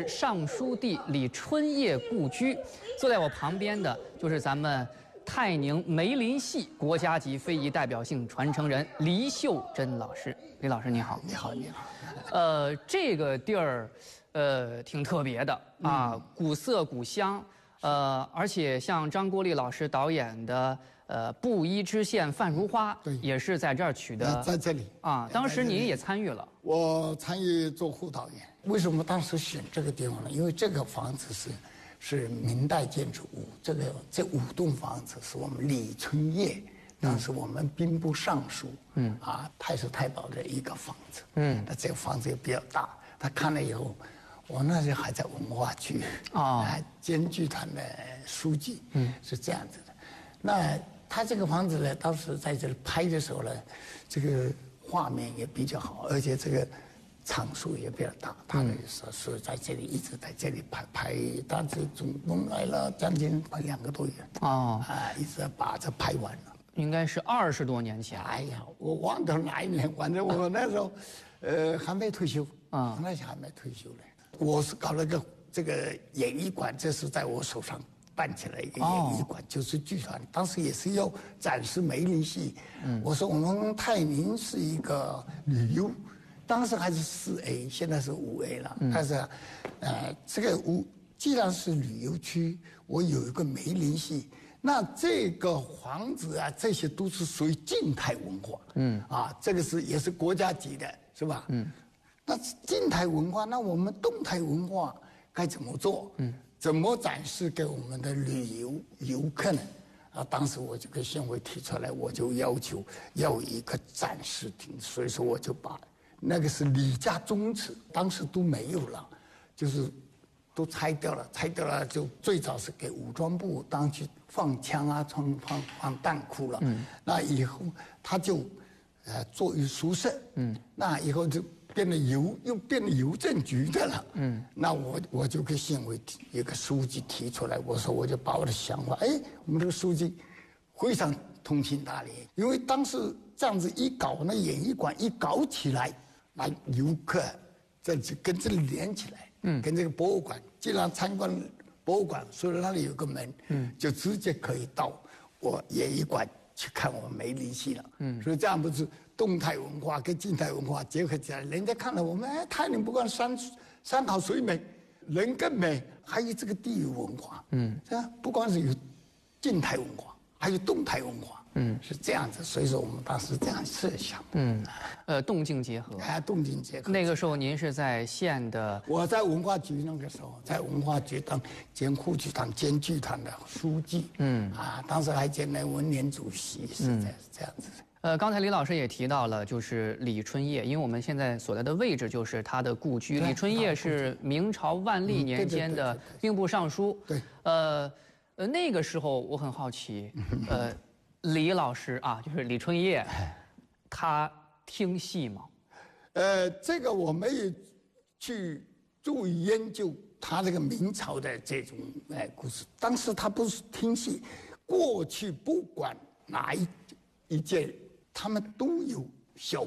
尚书弟李春夜故居。坐在我旁边的就是咱们泰宁梅林戏国家级非遗代表性传承人黎秀珍老师。李老师你好。 你好，你好。 这个地儿，挺特别的啊，古色古香。而且像张国立老师导演的布衣知县范如花， 对， 也是在这儿取的， 在这里啊。当时您也参与了， 我参与做副导演。为什么当时选这个地方呢？因为这个房子是明代建筑物，这5栋房子是我们李春夜，当时我们兵部尚书，太师太保的一个房子，那这个房子也比较大，他看了以后。我那时候还在文化局兼剧团的书记，是这样子的。那他这个房子呢，当时在这里拍的时候呢，这个画面也比较好，而且这个场数也比较大。他们所以在这里一直在这里拍，当时总共来了将近2个多月一直把这拍完了。 应该是20多年前。 哎呀，我忘掉哪一年，反正我那时候还没退休那时候还没退休呢。我是搞了这个演艺馆，这是在我手上办起来一个演艺馆，就是剧团。当时也是要展示梅林戏。我说我们泰宁是一个旅游，当时还是4A，现在是5A 了。但是，这个既然是旅游区，我有一个梅林戏，那这个房子啊，这些都是属于静态文化。这个也是国家级的，是吧？那静态文化，那我们动态文化该怎么做？怎么展示给我们的旅游游客呢？当时我就跟县委提出来，我就要求要有一个展示厅，所以说我就把那个是李家宗祠，当时都没有了，就是都拆掉了，就最早是给武装部当去放枪啊，放弹库了。那以后他就作为宿舍。那以后就。又变了邮政局的了。那我就跟县委一个书记提出来，我说我就把我的想法，我们这个书记非常通情达理，因为当时这样子一搞，那演艺馆一搞起来，那游客这就跟这里连起来，跟这个博物馆，既然参观博物馆，所以那里有个门，就直接可以到我演艺馆去看我们梅林戏了。所以这样不是动态文化跟静态文化结合起来，人家看了我们泰宁不光山好水美，人更美，还有这个地域文化。这样不光是有静态文化，还有动态文化。是这样子，所以说我们当时这样设想。 动静结合。 动静结合。 那个时候您是在县的， 我在文化局那个时候，在文化局当兼副局长兼剧团的书记。当时还兼了文联主席，是这样子。 刚才李老师也提到了，就是李春夜，因为我们现在所在的位置就是他的故居。李春夜是明朝万历年间的兵部尚书。 对。 那个时候我很好奇，李老师啊，就是李春夜，他听戏吗？ 这个我没有去注意研究他这个明朝的这种故事。当时他不是听戏，过去不管哪一届，他们都有小